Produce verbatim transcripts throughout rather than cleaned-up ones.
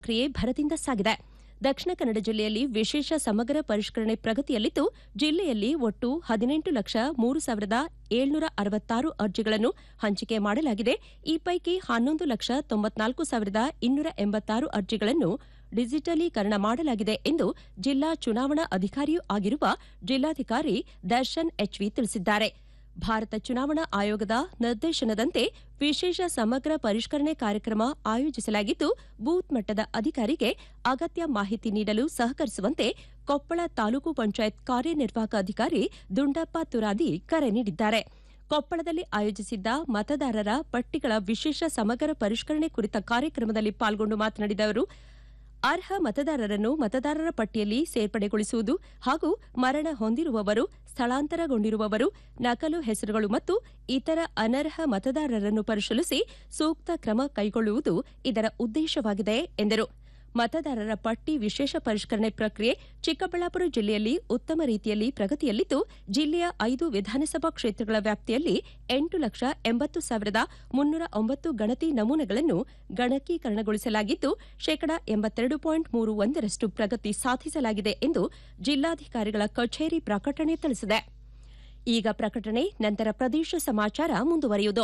ಕ್ರಿಯೆ ಭರದಿಂದ ಸಾಗಿದೆ. ದಕ್ಷಿಣ ಕನ್ನಡ ಜಿಲ್ಲೆಯಲ್ಲಿ ವಿಶೇಷ ಸಮಗ್ರ ಪರಿಷ್ಕರಣೆ ಪ್ರಗತಿಯಲ್ಲಿದ್ದು, ಜಿಲ್ಲೆಯಲ್ಲಿ ಒಟ್ಟು ಹದಿನೆಂಟು ಲಕ್ಷ ಮೂರು ಸಾವಿರದ ಏಳ್ನೂರ ಅರವತ್ತಾರು ಅರ್ಜಿಗಳನ್ನು ಹಂಚಿಕೆ ಮಾಡಲಾಗಿದೆ. ಈ ಪೈಕಿ ಹನ್ನೊಂದು ಲಕ್ಷ ತೊಂಬತ್ನಾಲ್ಕು ಸಾವಿರದ ಇನ್ನೂರ ಎಂಬತ್ತಾರು ಅರ್ಜಿಗಳನ್ನು ಡಿಜಿಟಲೀಕರಣ ಮಾಡಲಾಗಿದೆ ಎಂದು ಜಿಲ್ಲಾ ಚುನಾವಣಾ ಅಧಿಕಾರಿಯೂ ಆಗಿರುವ ಜಿಲ್ಲಾಧಿಕಾರಿ ದರ್ಶನ್ ಎಚ್ವಿ ತಿಳಿಸಿದ್ದಾರೆ. ಭಾರತ ಚುನಾವಣಾ ಆಯೋಗದ ನಿರ್ದೇಶನದಂತೆ ವಿಶೇಷ ಸಮಗ್ರ ಪರಿಷ್ಕರಣೆ ಕಾರ್ಯಕ್ರಮ ಆಯೋಜಿಸಲಾಗಿದ್ದು, ಬೂತ್ ಮಟ್ಟದ ಅಧಿಕಾರಿಗೆ ಅಗತ್ಯ ಮಾಹಿತಿ ನೀಡಲು ಸಹಕರಿಸುವಂತೆ ಕೊಪ್ಪಳ ತಾಲೂಕು ಪಂಚಾಯತ್ ಕಾರ್ಯನಿರ್ವಾಹಕ ಅಧಿಕಾರಿ ದುಂಡಪ್ಪ ತುರಾದಿ ಕರೆ ನೀಡಿದ್ದಾರೆ. ಕೊಪ್ಪಳದಲ್ಲಿ ಆಯೋಜಿಸಿದ್ದ ಮತದಾರರ ಪಟ್ಟಿಗಳ ವಿಶೇಷ ಸಮಗ್ರ ಪರಿಷ್ಕರಣೆ ಕುರಿತ ಕಾರ್ಯಕ್ರಮದಲ್ಲಿ ಪಾಲ್ಗೊಂಡು ಮಾತನಾಡಿದ ಅವರು, ಅರ್ಹ ಮತದಾರರನ್ನು ಮತದಾರರ ಪಟ್ಟಿಯಲ್ಲಿ ಸೇರ್ಪಡೆಗೊಳಿಸುವುದು ಹಾಗೂ ಮರಣ ಹೊಂದಿರುವವರು, ಸ್ಥಳಾಂತರಗೊಂಡಿರುವವರು, ನಕಲು ಹೆಸರುಗಳು ಮತ್ತು ಇತರ ಅನರ್ಹ ಮತದಾರರನ್ನು ಪರಿಶೀಲಿಸಿ ಸೂಕ್ತ ಕ್ರಮ ಕೈಗೊಳ್ಳುವುದು ಇದರ ಉದ್ದೇಶವಾಗಿದೆ ಎಂದರು. ಮತದಾರರ ಪಟ್ಟಿ ವಿಶೇಷ ಪರಿಷ್ಕರಣೆ ಪ್ರಕ್ರಿಯೆ ಚಿಕ್ಕಬಳ್ಳಾಪುರ ಜಿಲ್ಲೆಯಲ್ಲಿ ಉತ್ತಮ ರೀತಿಯಲ್ಲಿ ಪ್ರಗತಿಯಲ್ಲಿದ್ದು, ಜಿಲ್ಲೆಯ ಐದು ವಿಧಾನಸಭಾ ಕ್ಷೇತ್ರಗಳ ವ್ಯಾಪ್ತಿಯಲ್ಲಿ ಎಂಟು ಲಕ್ಷ ಎಂಬತ್ತು ಸಾವಿರದ ಮುನ್ನೂರ ಒಂಬತ್ತು ಗಣತಿ ನಮೂನೆಗಳನ್ನು ಗಣಕೀಕರಣಗೊಳಿಸಲಾಗಿದ್ದು, ಶೇಕಡಾ ಎಂಬತ್ತೆರಡು ಪಾಯಿಂಟ್ ಮೂರು ಒಂದರಷ್ಟು ಪ್ರಗತಿ ಸಾಧಿಸಲಾಗಿದೆ ಎಂದು ಜಿಲ್ಲಾಧಿಕಾರಿಗಳ ಕಚೇರಿ ಪ್ರಕಟಣೆ ತಿಳಿಸಿದೆ. ಈಗ ಪ್ರಕಟಣೆ, ನಂತರ ಪ್ರದೇಶ ಸಮಾಚಾರ ಮುಂದುವರಿಯುವುದು.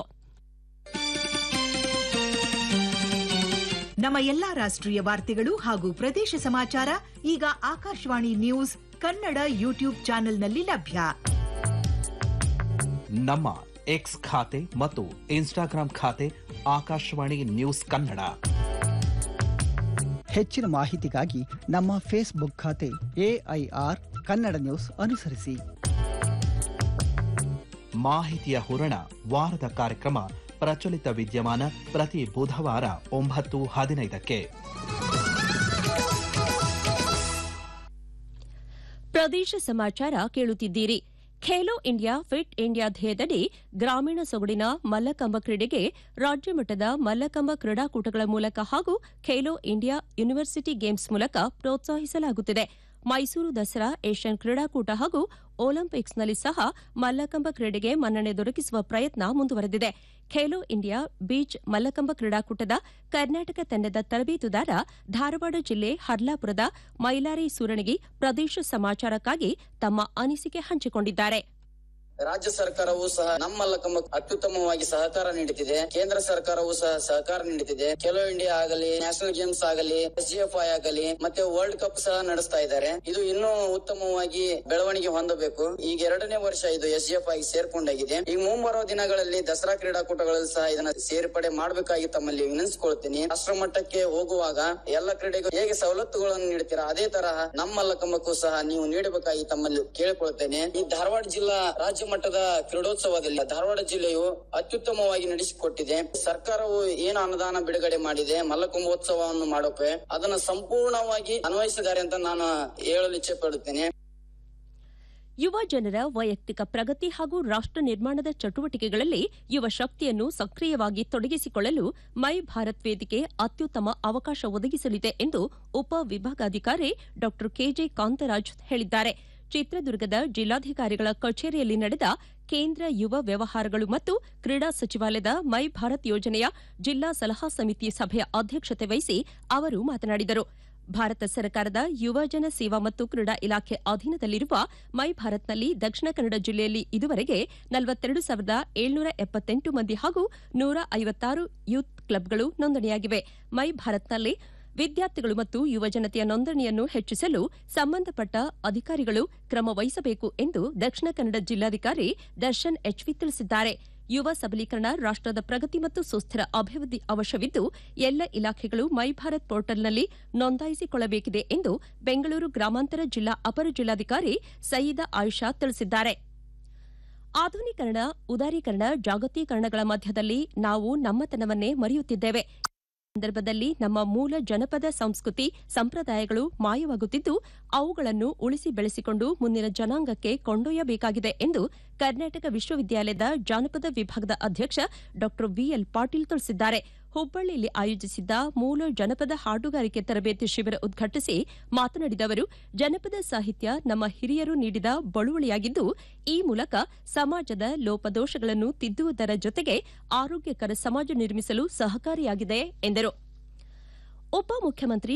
ನಮ್ಮ ಎಲ್ಲಾ ರಾಷ್ಟ್ರೀಯ ವಾರ್ತೆಗಳು ಹಾಗೂ ಪ್ರದೇಶ ಸಮಾಚಾರ ಈಗ ಆಕಾಶವಾಣಿ ನ್ಯೂಸ್ ಕನ್ನಡ ಯೂಟ್ಯೂಬ್ ಚಾನೆಲ್ನಲ್ಲಿ ಲಭ್ಯ. ನಮ್ಮ ಎಕ್ಸ್ ಖಾತೆ ಮತ್ತು ಇನ್ಸ್ಟಾಗ್ರಾಂ ಖಾತೆ ಆಕಾಶವಾಣಿ ನ್ಯೂಸ್ ಕನ್ನಡ. ಹೆಚ್ಚಿನ ಮಾಹಿತಿಗಾಗಿ ನಮ್ಮ ಫೇಸ್ಬುಕ್ ಖಾತೆ ಎಐಆರ್ ಕನ್ನಡ ನ್ಯೂಸ್ ಅನುಸರಿಸಿ. ಮಾಹಿತಿಯ ಹೂರಣ ವಾರದ ಕಾರ್ಯಕ್ರಮ ಪ್ರಚಲಿತ ವಿದ್ಯಮಾನ ಪ್ರತಿ ಬುಧವಾರ ಒಂಬತ್ತು ಹದಿನೈದಕ್ಕೆ. ಪ್ರದೇಶ ಸಮಾಚಾರ ಕೇಳುತ್ತಿದ್ದೀರಿ. ಖೇಲೋ ಇಂಡಿಯಾ ಫಿಟ್ ಇಂಡಿಯಾ ಧ್ಯೇಯದಡಿ ಗ್ರಾಮೀಣ ಸೊಗಡಿನ ಮಲ್ಲಕಂಬ ಕ್ರೀಡೆಗೆ ರಾಜ್ಯಮಟ್ಟದ ಮಲ್ಲಕಂಬ ಕ್ರೀಡಾಕೂಟಗಳ ಮೂಲಕ ಹಾಗೂ ಖೇಲೋ ಇಂಡಿಯಾ ಯೂನಿವರ್ಸಿಟಿ ಗೇಮ್ಸ್ ಮೂಲಕ ಪ್ರೋತ್ಸಾಹಿಸಲಾಗುತ್ತಿದೆ. ಮೈಸೂರು ದಸರಾ, ಏಷ್ಯನ್ ಕ್ರೀಡಾಕೂಟ ಹಾಗೂ ಒಲಿಂಪಿಕ್ಸ್ನಲ್ಲಿ ಸಹ ಮಲ್ಲಕಂಬ ಕ್ರೀಡೆಗೆ ಮನ್ನಣೆ ದೊರಕಿಸುವ ಪ್ರಯತ್ನ ಮುಂದುವರೆದಿದೆ. ಖೇಲೋ ಇಂಡಿಯಾ ಬೀಚ್ ಮಲ್ಲಕಂಬ ಕ್ರೀಡಾಕೂಟದ ಕರ್ನಾಟಕ ತಂಡದ ತರಬೇತುದಾರ ಧಾರವಾಡ ಜಿಲ್ಲೆ ಹರ್ಲಾಪುರದ ಮೈಲಾರಿ ಸೂರಣಗಿ ಪ್ರದೇಶ ಸಮಾಚಾರಕ್ಕಾಗಿ ತಮ್ಮ ಅನಿಸಿಕೆ ಹಂಚಿಕೊಂಡಿದ್ದಾರೆ. ರಾಜ್ಯ ಸರ್ಕಾರವೂ ಸಹ ನಮ್ಮ ಮಲ್ಲಕಂಬ ಅತ್ಯುತ್ತಮವಾಗಿ ಸಹಕಾರ ನೀಡುತ್ತಿದೆ. ಕೇಂದ್ರ ಸರ್ಕಾರವೂ ಸಹ ಸಹಕಾರ ನೀಡುತ್ತಿದೆ. ಖೇಲೋ ಇಂಡಿಯಾ ಆಗಲಿ, ನ್ಯಾಷನಲ್ ಗೇಮ್ಸ್ ಆಗಲಿ, ಎಸ್ ಜಿ ಎಫ್ ಐ ಆಗಲಿ, ಮತ್ತೆ ವರ್ಲ್ಡ್ ಕಪ್ ಸಹ ನಡೆಸ್ತಾ ಇದ್ದಾರೆ. ಇದು ಇನ್ನೂ ಉತ್ತಮವಾಗಿ ಬೆಳವಣಿಗೆ ಹೊಂದಬೇಕು. ಈಗ ಎರಡನೇ ವರ್ಷ ಇದು ಎಸ್ ಜಿ ಎಫ್ ಐ ಸೇರ್ಕೊಂಡಾಗಿದೆ. ಈ ಮುಂಬರುವ ದಿನಗಳಲ್ಲಿ ದಸರಾ ಕ್ರೀಡಾಕೂಟಗಳಲ್ಲಿ ಸಹ ಇದನ್ನ ಸೇರ್ಪಡೆ ಮಾಡಬೇಕಾಗಿ ತಮ್ಮಲ್ಲಿ ವಿನಂತಿಸಿಕೊಳ್ತೀನಿ. ರಾಷ್ಟ್ರ ಮಟ್ಟಕ್ಕೆ ಹೋಗುವಾಗ ಎಲ್ಲ ಕ್ರೀಡೆಗೂ ಹೇಗೆ ಸವಲತ್ತುಗಳನ್ನು ನೀಡುತ್ತೀರಾ, ಅದೇ ತರಹ ನಮ್ಮ ಮಲ್ಲಕಂಬಕ್ಕೂ ಸಹ ನೀವು ನೀಡಬೇಕಾಗಿ ತಮ್ಮಲ್ಲಿ ಕೇಳಿಕೊಳ್ತೇನೆ. ಈ ಧಾರವಾಡ ಜಿಲ್ಲಾ ರಾಜ್ಯ ಮಟ್ಟದ ಕ್ರೀಡೋತ್ಸವದಲ್ಲಿ ಧಾರವಾಡ ಜಿಲ್ಲೆಯು ಅತ್ಯುತ್ತಮವಾಗಿ ನಡೆಸಿಕೊಟ್ಟಿದೆ. ಸರ್ಕಾರವು ಏನು ಅನುದಾನ ಬಿಡುಗಡೆ ಮಾಡಿದೆ ಮಲ್ಲಕುಂಭೋತ್ಸವವನ್ನು ಮಾಡೋಕೆ, ಅದನ್ನು ಸಂಪೂರ್ಣವಾಗಿ ಅನ್ವಯಿಸಿದ್ದಾರೆ ಅಂತ ನಾನು ಹೇಳಲು ಇಚ್ಛೆ ಪಡುತ್ತೇನೆ. ಯುವ ಜನರ ವೈಯಕ್ತಿಕ ಪ್ರಗತಿ ಹಾಗೂ ರಾಷ್ಟ್ರ ನಿರ್ಮಾಣದ ಚಟುವಟಿಕೆಗಳಲ್ಲಿ ಯುವ ಶಕ್ತಿಯನ್ನು ಸಕ್ರಿಯವಾಗಿ ತೊಡಗಿಸಿಕೊಳ್ಳಲು ಮೈ ಭಾರತ್ ವೇದಿಕೆ ಅತ್ಯುತ್ತಮ ಅವಕಾಶ ಒದಗಿಸಲಿದೆ ಎಂದು ಉಪ ವಿಭಾಗಾಧಿಕಾರಿ ಡಾ ಕೆಜೆ ಕಾಂತರಾಜ್ ಹೇಳಿದ್ದಾರೆ. ಚಿತ್ರದುರ್ಗದ ಜಿಲ್ಲಾಧಿಕಾರಿಗಳ ಕಚೇರಿಯಲ್ಲಿ ನಡೆದ ಕೇಂದ್ರ ಯುವ ವ್ಯವಹಾರಗಳು ಮತ್ತು ಕ್ರೀಡಾ ಸಚಿವಾಲಯದ ಮೈ ಭಾರತ್ ಯೋಜನೆಯ ಜಿಲ್ಲಾ ಸಲಹಾ ಸಮಿತಿ ಸಭೆಯ ಅಧ್ಯಕ್ಷತೆ ವಹಿಸಿ ಅವರು ಮಾತನಾಡಿದರು. ಭಾರತ ಸರ್ಕಾರದ ಯುವಜನ ಸೇವಾ ಮತ್ತು ಕ್ರೀಡಾ ಇಲಾಖೆ ಅಧೀನದಲ್ಲಿರುವ ಮೈ ಭಾರತ್ನಲ್ಲಿ ದಕ್ಷಿಣ ಕನ್ನಡ ಜಿಲ್ಲೆಯಲ್ಲಿ ಇದುವರೆಗೆ ನಲವತ್ತೆರಡು ಸಾವಿರದ ಏಳ್ನೂರ ಎಪ್ಪತ್ತೆಂಟು ಮಂದಿ ಹಾಗೂ ನೂರ ಐವತ್ತಾರು ಯೂತ್ ಕ್ಲಬ್ಗಳು ನೋಂದಣಿಯಾಗಿವೆ. ಮೈ ಭಾರತ್ನಲ್ಲಿ ವಿದ್ಯಾರ್ಥಿಗಳು ಮತ್ತು ಯುವಜನತೆಯ ನೋಂದಣಿಯನ್ನು ಹೆಚ್ಚಿಸಲು ಸಂಬಂಧಪಟ್ಟ ಅಧಿಕಾರಿಗಳು ಕ್ರಮ ವಹಿಸಬೇಕು ಎಂದು ದಕ್ಷಿಣ ಕನ್ನಡ ಜಿಲ್ಲಾಧಿಕಾರಿ ದರ್ಶನ್ ಎಚ್ವಿ ತಿಳಿಸಿದ್ದಾರೆ. ಯುವ ಸಬಲೀಕರಣ ರಾಷ್ಟದ ಪ್ರಗತಿ ಮತ್ತು ಸುಸ್ಥಿರ ಅಭಿವೃದ್ಧಿ ಅವಶ್ಯವಿದ್ದು ಎಲ್ಲ ಇಲಾಖೆಗಳು ಮೈ ಭಾರತ್ ಪೋರ್ಟಲ್ನಲ್ಲಿ ನೋಂದಾಯಿಸಿಕೊಳ್ಳಬೇಕಿದೆ ಎಂದು ಬೆಂಗಳೂರು ಗ್ರಾಮಾಂತರ ಜಿಲ್ಲಾ ಅಪರ ಜಿಲ್ಲಾಧಿಕಾರಿ ಸಯೀದಾ ಆಯಿಷಾ ತಿಳಿಸಿದ್ದಾರೆ. ಆಧುನೀಕರಣ, ಉದಾರೀಕರಣ, ಜಾಗತೀಕರಣಗಳ ಮಧ್ಯದಲ್ಲಿ ನಾವು ನಮ್ಮತನವನ್ನೇ ಮರೆಯುತ್ತಿದ್ದೇವೆ. ಸಂದರ್ಭದಲ್ಲಿ ನಮ್ಮ ಮೂಲ ಜನಪದ ಸಂಸ್ಕೃತಿ ಸಂಪ್ರದಾಯಗಳು ಮಾಯವಾಗುತ್ತಿದ್ದು ಅವುಗಳನ್ನು ಉಳಿಸಿ ಬೆಳೆಸಿಕೊಂಡು ಮುಂದಿನ ಜನಾಂಗಕ್ಕೆ ಕೊಂಡೊಯ್ಯಬೇಕಾಗಿದೆ ಎಂದು ಕರ್ನಾಟಕ ವಿಶ್ವವಿದ್ಯಾಲಯದ ಜಾನಪದ ವಿಭಾಗದ ಅಧ್ಯಕ್ಷ ಡಾ ವಿಎಲ್ ಪಾಟೀಲ್ ತಿಳಿಸಿದ್ದಾರೆ. ಹುಬ್ಬಳ್ಳಿಯಲ್ಲಿ ಆಯೋಜಿಸಿದ್ದ ಮೂಲ ಜನಪದ ಹಾಡುಗಾರಿಕೆ ತರಬೇತಿ ಶಿಬಿರ ಉದ್ಘಾಟಿಸಿ ಮಾತನಾಡಿದ ಅವರು, ಜನಪದ ಸಾಹಿತ್ಯ ನಮ್ಮ ಹಿರಿಯರು ನೀಡಿದ ಬಳುವಳಿಯಾಗಿದ್ದು ಈ ಮೂಲಕ ಸಮಾಜದ ಲೋಪದೋಷಗಳನ್ನು ತಿದ್ದುವುದರ ಜೊತೆಗೆ ಆರೋಗ್ಯಕರ ಸಮಾಜ ನಿರ್ಮಿಸಲು ಸಹಕಾರಿಯಾಗಿದೆ ಎಂದರು. ಉಪಮುಖ್ಯಮಂತ್ರಿ